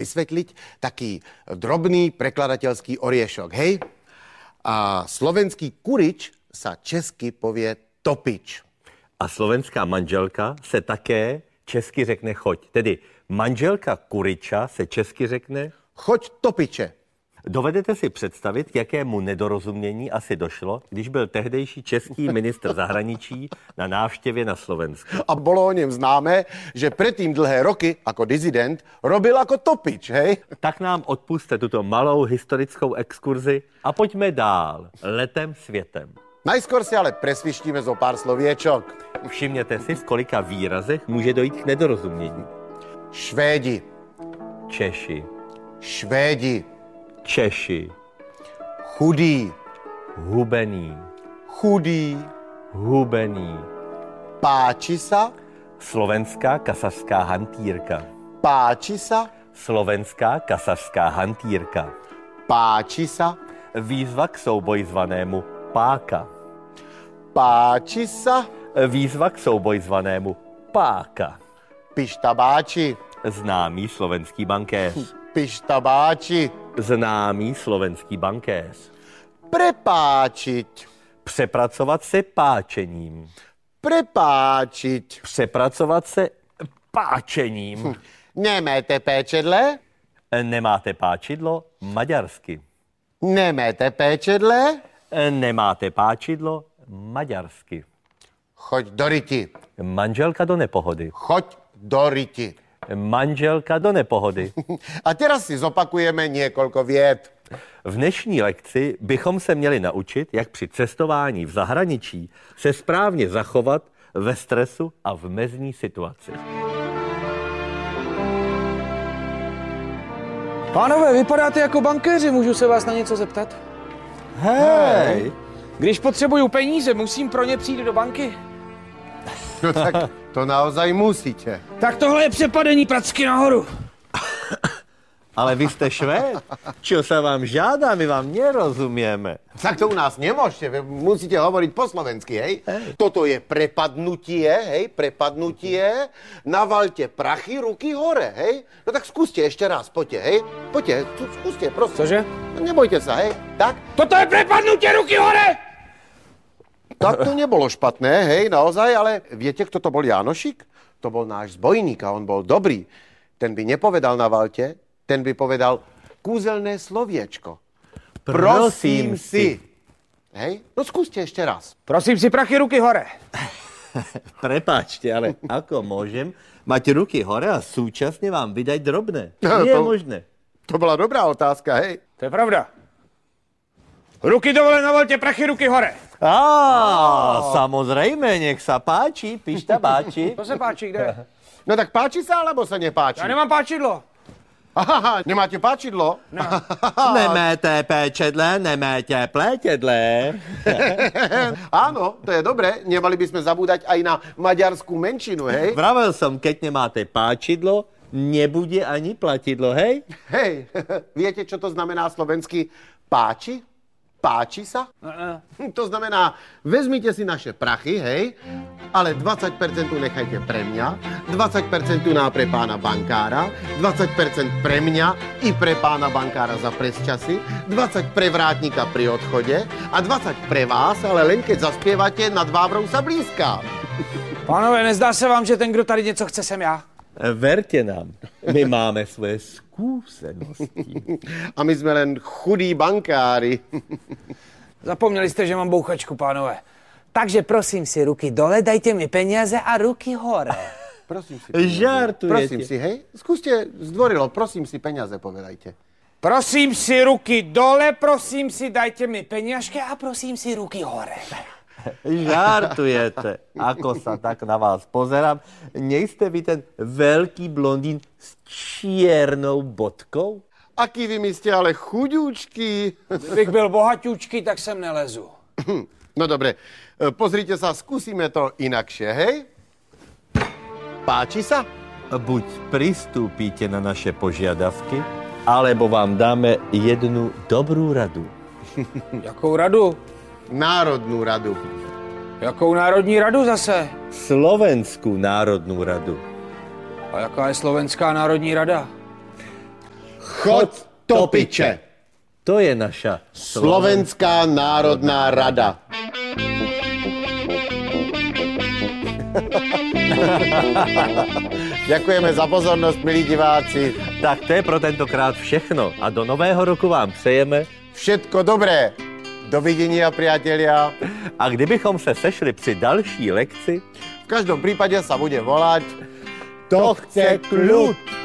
vysvetliť taký drobný prekladateľský oriešok, hej? A slovenský kurič sa česky povie topič. A slovenská manželka se také česky řekne choď. Tedy manželka kuriča se česky řekne choď topiče. Dovedete si představit, k jakému nedorozumění asi došlo, když byl tehdejší český ministr zahraničí na návštěvě na Slovensku? A bolo o něm známe, že predtým dlhé roky ako dizident robil ako topič, hej? Tak nám odpuste tuto malou historickou exkurzi a pojďme dál, letem světem. Najskôr si ale presvištíme zo pár sloviečok. Všimněte si, v kolika výrazech může dojít k nedorozumění. Švédi. Češi. Švédi. Češi. Chudý. Hubený. Chudý. Hubený. Páči sa. Slovenská kasařská hantýrka. Páči sa. Slovenská kasařská hantýrka. Páči sa. Výzva k souboji zvanému páka. Páči sa. Výzva k souboji zvanému páka. Pištabáči. Známý slovenský bankéř. Pištabáči. Známý slovenský bankéř. Prepáčiť. Přepracovat se páčením. Prepáčiť. Přepracovat se páčením. Nemáte péčedle? Nemáte páčidlo? Maďarsky. Nemáte péčedle? Nemáte páčidlo? Maďarsky. Choď do ryti. Manželka do nepohody. Choď do ryti. Manželka do nepohody. A teraz si zopakujeme niekoľko vied. V dnešní lekci bychom se měli naučit, jak při cestování v zahraničí se správně zachovat ve stresu a v mezní situaci. Pánové, vypadáte jako bankéři, můžu se vás na něco zeptat? Hej! Když potřebuju peníze, musím pro ně přijít do banky? No tak to naozaj musíte. Tak tohle je přepadení pracky nahoru. Ale vy jste Švéd? Čo sa vám žádá? My vám nerozumieme. Tak to u nás nemôžete, vy musíte hovoriť po slovensky, hej? Toto je prepadnutie, hej? Prepadnutie. Navalte prachy, ruky hore, hej? No tak skúste ešte raz, poďte, hej? Poďte, skúste, prosím. Cože? No, nebojte sa, hej? Tak? Toto je prepadnutie, ruky hore! Tak to nebolo špatné, hej, naozaj, ale viete, kto to bol Jánošik? To bol náš zbojník a on bol dobrý. Ten by nepovedal navalte, ten by povedal kúzelné sloviečko. Prosím si. Hej? No skúste ešte raz. Prosím si prachy, ruky hore. Prepáčte, ale ako môžem mať ruky hore a súčasne vám vydať drobné? No, Nie je možné. To bola dobrá otázka, hej? To je pravda. Ruky dole, navalte prachy, ruky hore. Samozrejme, nech sa páči, pištabáči. To se páči, kde? No tak páči sa, alebo sa nepáči? Já nemám páčidlo. Aha, nemáte páčidlo? No. Nemáte péčedle, nemáte plétedle. Áno, to je dobre. Nemali by sme zabúdať aj na maďarskú menšinu, hej? Vravel som, keď nemáte páčidlo, nebude ani platidlo, hej? Hej, viete, čo to znamená slovensky páči? Páči sa? To znamená, vezmite si naše prachy, hej, ale 20% nechajte pre mňa, 20% na pre pána bankára, 20% pre mňa i pre pána bankára za presčasy, 20 pre vrátnika pri odchode a 20 pre vás, ale len keď zaspievate Nad Vávrou sa blízká. Pánové, nezdá se vám, že ten, kdo tady něco chce, jsem já? Verte nám, my máme svoje skúsenosti. A my sme len chudí bankári. Zapomněli jste, že mám bouchačku, pánové. Takže prosím si, ruky dole, dajte mi peníze a ruky hore. Prosím si. Žartujete. Prosím si, hej? Skúste zdvorilo, prosím si, peniaze povedajte. Prosím si, ruky dole, prosím si, dajte mi peněžky a prosím si, ruky hore. Žartujete. Ako sa tak na vás pozerám. Nejste vy ten veľký blondín s čiernou bodkou? Aký vy mi ste ale chudúčky. Kdybych byl bohatúčky, tak sem nelezu. No dobre, pozrite sa, skúsime to inakšie, hej? Páči sa? Buď pristúpite na naše požiadavky, alebo vám dáme jednu dobrú radu. Jakou radu? Národnú radu. Jakou národní radu zase? Slovenskú národnú radu. A jaká je Slovenská národní rada? Chod to piče. To je naša Slovenská národná rada. Děkujeme za pozornost, milí diváci. Tak to je pro tentokrát všechno a do nového roku vám přejeme Všetko dobré. Dovidenia, priatelia. a kdybychom se sešli při další lekci, V každom prípade sa bude volať To chce kľud.